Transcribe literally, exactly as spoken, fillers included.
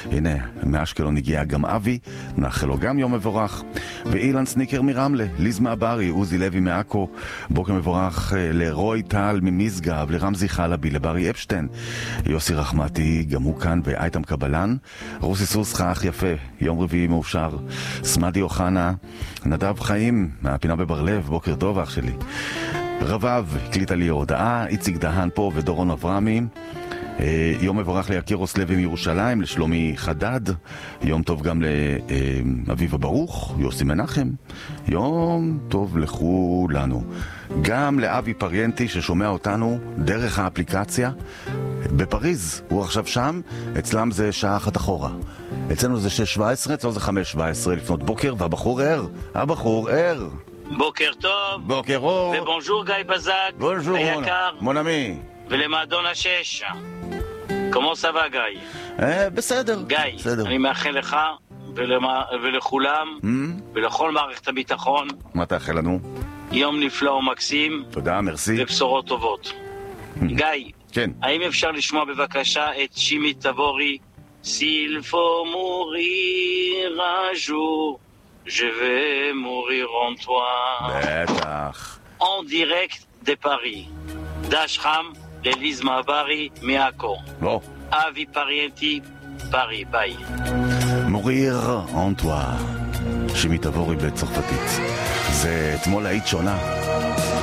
הנה, מאשקלון הגיע גם אבי, נאחל לו גם יום מבורך. ואילן סניקר מרמלה, ליז מעברי, עוזי לוי מעכו, בוקר מבורך לרוי טל ממשגב, לרמזי חלבי, לברי אפשטיין, יוסי רחמתי, גם הוא כאן, ואייתם קבלן, רוסי סוסך, אח יפה, יום רביעי מאושר, סמדי אוחנה, נדב חיים, מהפינה בברלב, בוקר טוב אח שלי. רבב, הקליטה לי הודעה, איציק דהן פה ודורון אברמי, יום מבורך ליקירוס לוי מירושלים, לשלומי חדד, יום טוב גם לאביבה ברוך, יוסי מנחם, יום טוב לכולנו, גם לאבי פריינטי ששומע אותנו דרך האפליקציה בפריז, הוא עכשיו שם, אצלם זה שעה אחת אחורה, אצלנו זה שש שבע עשרה, אצלנו זה חמש שבע עשרה לפנות בוקר, והבחור ער, הבחור ער. בוקר טוב. בוקר אור. ובונז'ור גיא בזק. בונז'ור היקר. מונמי. ולמועדון השש. כמו סבא גיא. אה, בסדר. גיא, בסדר. אני מאחל לך ולמה, ולכולם mm? ולכל מערכת הביטחון. מה תאחל לנו? יום נפלא ומקסים. תודה, מרסי. ובשורות טובות. Mm. גיא, כן. האם אפשר לשמוע בבקשה את שימי תבורי? סילפו מורי רג'ור Je vais mourir en toi. בטח. En direct de Paris. דש חם לליז מעברי מעכו. לא. אבי פריינטי, פרי, ביי. מוריר en toi. שימי תבורי בצרפתית. זה אתמול היית שונה.